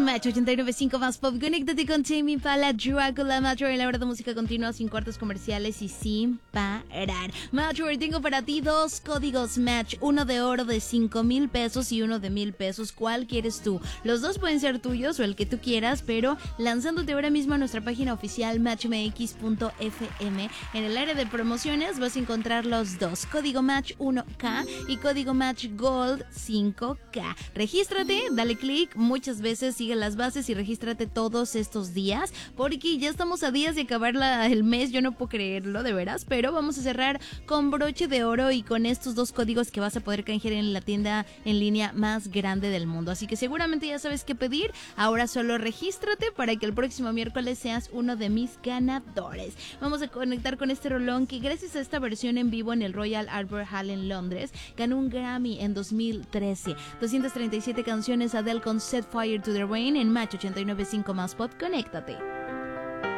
Match 89.5 más pop. Conéctate con Jamie Pala, Dracula, Match en la hora de música continua, sin cortes comerciales y sin parar. Match, tengo para ti 2 códigos Match, uno de oro de 5,000 pesos y uno de 1,000 pesos. ¿Cuál quieres tú? Los dos pueden ser tuyos o el que tú quieras, pero lanzándote ahora mismo a nuestra página oficial matchmx.fm, en el área de promociones vas a encontrar los dos, código Match 1K y código Match Gold 5K. Regístrate, dale clic, muchas veces sigue las bases y regístrate todos estos días, porque ya estamos a días de acabar el mes. Yo no puedo creerlo, de veras, pero vamos a cerrar con broche de oro y con estos 2 códigos que vas a poder canjear en la tienda en línea más grande del mundo. Así que seguramente ya sabes qué pedir. Ahora solo regístrate para que el próximo miércoles seas uno de mis ganadores. Vamos a conectar con este rolón que, gracias a esta versión en vivo en el Royal Albert Hall en Londres, ganó un Grammy en 2013. 237 canciones, Adele con Set Fire to the Rain en Match 89.5 más pop. Conéctate.